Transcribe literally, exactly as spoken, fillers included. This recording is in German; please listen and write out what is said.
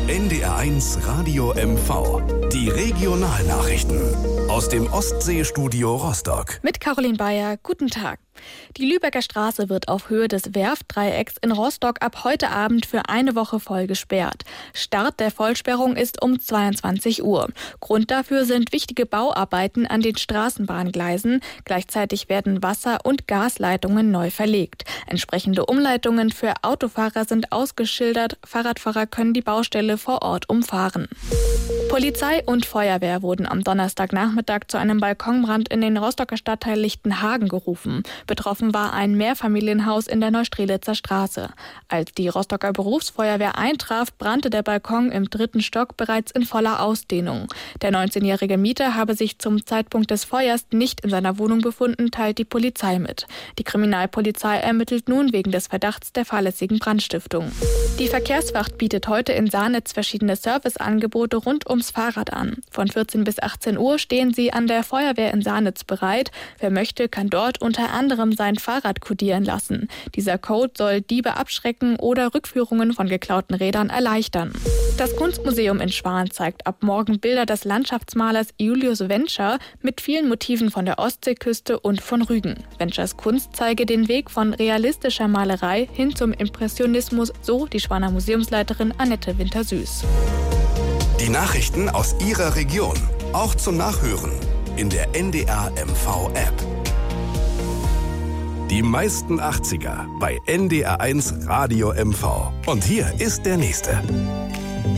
N D R eins Radio M V. Die Regionalnachrichten aus dem Ostseestudio Rostock. Mit Caroline Bayer, guten Tag. Die Lübecker Straße wird auf Höhe des Werftdreiecks in Rostock ab heute Abend für eine Woche voll gesperrt. Start der Vollsperrung ist um zweiundzwanzig Uhr. Grund dafür sind wichtige Bauarbeiten an den Straßenbahngleisen. Gleichzeitig werden Wasser- und Gasleitungen neu verlegt. Entsprechende Umleitungen für Autofahrer sind ausgeschildert. Fahrradfahrer können die Baustelle vor Ort umfahren. Polizei und Feuerwehr wurden am Donnerstagnachmittag zu einem Balkonbrand in den Rostocker Stadtteil Lichtenhagen gerufen. Betroffen war ein Mehrfamilienhaus in der Neustrelitzer Straße. Als die Rostocker Berufsfeuerwehr eintraf, brannte der Balkon im dritten Stock bereits in voller Ausdehnung. Der neunzehnjährige Mieter habe sich zum Zeitpunkt des Feuers nicht in seiner Wohnung befunden, teilt die Polizei mit. Die Kriminalpolizei ermittelt nun wegen des Verdachts der fahrlässigen Brandstiftung. Die Verkehrswacht bietet heute in Sarnitz verschiedene Serviceangebote rund ums Fahrrad an. Von vierzehn bis achtzehn Uhr stehen sie an der Feuerwehr in Sarnitz bereit. Wer möchte, kann dort unter anderem sein Fahrrad kodieren lassen. Dieser Code soll Diebe abschrecken oder Rückführungen von geklauten Rädern erleichtern. Das Kunstmuseum in Schwan zeigt ab morgen Bilder des Landschaftsmalers Julius Wenscher mit vielen Motiven von der Ostseeküste und von Rügen. Wenschers Kunst zeige den Weg von realistischer Malerei hin zum Impressionismus, so die Schwaner Museumsleiterin Annette Wintersüß. Die Nachrichten aus Ihrer Region, auch zum Nachhören in der N D R M V App. Die meisten achtziger bei N D R eins Radio M V. Und hier ist der nächste.